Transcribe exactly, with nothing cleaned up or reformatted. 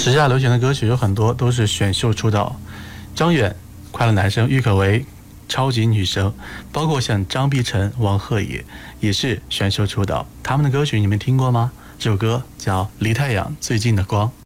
时下流行的歌曲有很多都是选秀出道，张远快乐男生，郁可唯超级女生，包括像张碧晨、王鹤野也是选秀出道。他们的歌曲你们听过吗？这首歌叫《离太阳最近的光》。